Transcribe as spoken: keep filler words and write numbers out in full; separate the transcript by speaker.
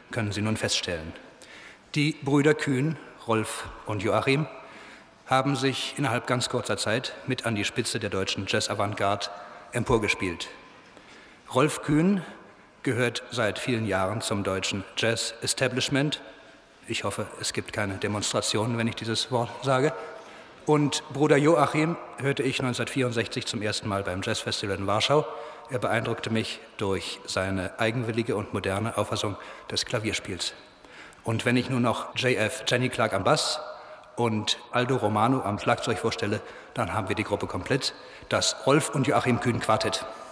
Speaker 1: können Sie nun feststellen. Die Brüder Kühn, Rolf und Joachim, haben sich innerhalb ganz kurzer Zeit mit an die Spitze der deutschen Jazz-Avantgarde emporgespielt. Rolf Kühn gehört seit vielen Jahren zum deutschen Jazz-Establishment. Ich hoffe, es gibt keine Demonstrationen, wenn ich dieses Wort sage. Und Bruder Joachim hörte ich neunzehnhundertvierundsechzig zum ersten Mal beim Jazzfestival in Warschau. Er beeindruckte mich durch seine eigenwillige und moderne Auffassung des Klavierspiels. Und wenn ich nun noch J F Jenny Clark am Bass und Aldo Romano am Schlagzeug vorstelle, dann haben wir die Gruppe komplett, das Rolf und Joachim Kühn Quartett.